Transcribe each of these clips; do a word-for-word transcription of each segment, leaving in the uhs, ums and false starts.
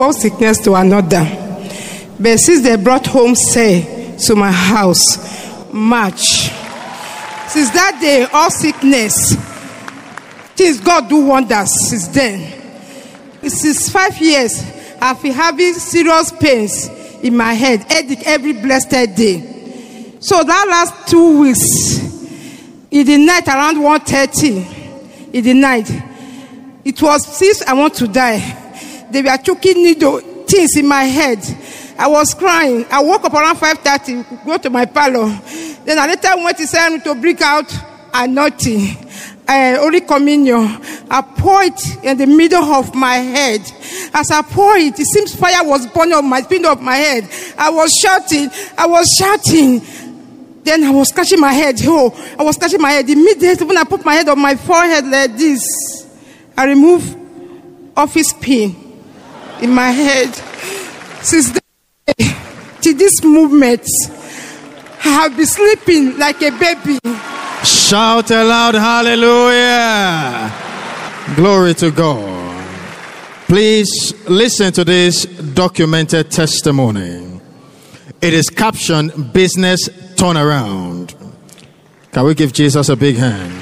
One sickness to another. But since they brought home say to my house, March. Since that day, all sickness, since God do wonders since then. Since five years, I've been having serious pains in my head, headache every blessed day. So that last two weeks, in the night around one thirty, in the night, it was since I want to die. They were choking needle things in my head. I was crying. I woke up around five thirty, go to my parlor. Then I later went to say to bring out anointing, uh, Holy Communion. I pour it in the middle of my head. As I pour it, it seems fire was burning on my spine of my head. I was shouting. I was shouting. Then I was scratching my head. Oh, I was scratching my head. Immediately when I put my head on my forehead like this, I removed office pin in my head. Since then, to this movement, I have been sleeping like a baby. Shout aloud, hallelujah. Glory to God. Please listen to this documented testimony. It is captioned Business Turnaround. Can we give Jesus a big hand?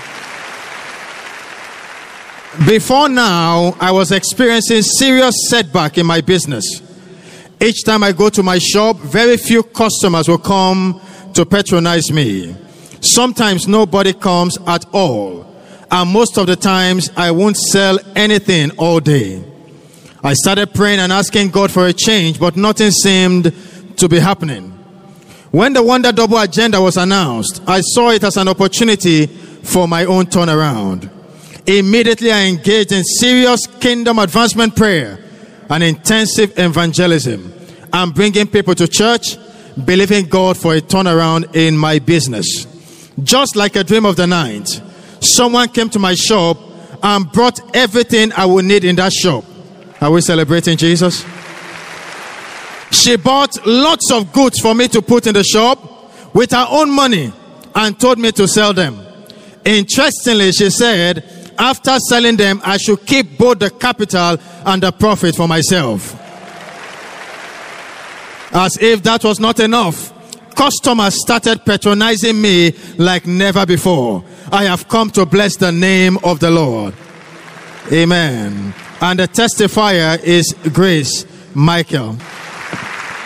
Before now, I was experiencing serious setback in my business. Each time I go to my shop, very few customers will come to patronize me. Sometimes nobody comes at all. And most of the times, I won't sell anything all day. I started praying and asking God for a change, but nothing seemed to be happening. When the Wonder Double Agenda was announced, I saw it as an opportunity for my own turnaround. Immediately, I engaged in serious kingdom advancement prayer and intensive evangelism. I'm bringing people to church, believing God for a turnaround in my business. Just like a dream of the night, someone came to my shop and brought everything I would need in that shop. Are we celebrating Jesus? She bought lots of goods for me to put in the shop with her own money and told me to sell them. Interestingly, she said, after selling them, I should keep both the capital and the profit for myself. As if that was not enough, customers started patronizing me like never before. I have come to bless the name of the Lord. Amen. And the testifier is Grace Michael.